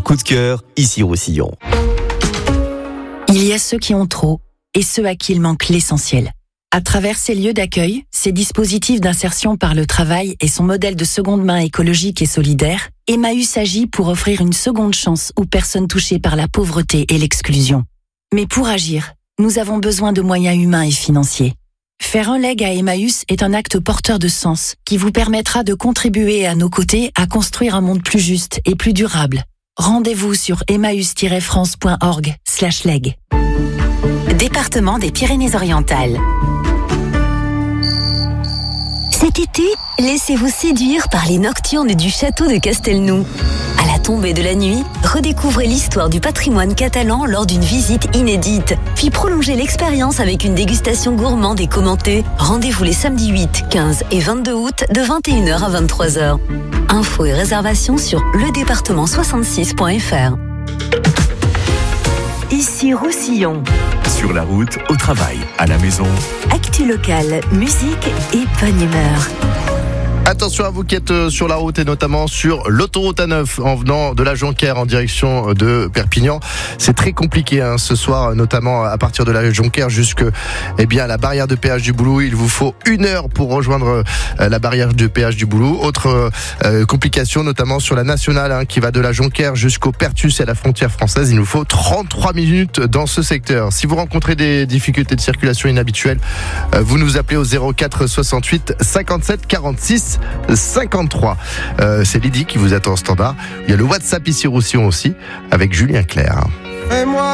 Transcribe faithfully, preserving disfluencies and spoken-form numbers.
coup de cœur, ici Roussillon. Il y a ceux qui ont trop et ceux à qui il manque l'essentiel. À travers ces lieux d'accueil, ces dispositifs d'insertion par le travail et son modèle de seconde main écologique et solidaire, Emmaüs agit pour offrir une seconde chance aux personnes touchées par la pauvreté et l'exclusion. Mais pour agir, nous avons besoin de moyens humains et financiers. Faire un leg à Emmaüs est un acte porteur de sens qui vous permettra de contribuer à nos côtés à construire un monde plus juste et plus durable. Rendez-vous sur emmaüs tiret france point org slash leg. Département des Pyrénées-Orientales. Cet été, laissez-vous séduire par les nocturnes du château de Castelnou. À la tombée de la nuit, redécouvrez l'histoire du patrimoine catalan lors d'une visite inédite. Puis prolongez l'expérience avec une dégustation gourmande et commentée. Rendez-vous les samedis huit, quinze et vingt-deux août de vingt et une heures à vingt-trois heures. Infos et réservations sur le département soixante-six point f r. Ici Roussillon. Sur la route, au travail, à la maison. Actu locale, musique et bonne humeur. Attention à vous qui êtes sur la route et notamment sur l'autoroute A neuf en venant de la Jonquère en direction de Perpignan. C'est très compliqué hein, ce soir, notamment à partir de la Jonquère jusque eh bien, la barrière de péage du Boulou. Il vous faut une heure pour rejoindre euh, la barrière de péage du Boulou. Autre euh, complication, notamment sur la nationale hein, qui va de la Jonquère jusqu'au Pertus et à la frontière française. Il nous faut trente-trois minutes dans ce secteur. Si vous rencontrez des difficultés de circulation inhabituelles, euh, vous nous appelez au zéro quatre soixante-huit cinquante-sept quarante-six cinquante-trois. Euh, c'est Lydie qui vous attend au standard. Il y a le WhatsApp ici Roussillon aussi avec Julien Clerc.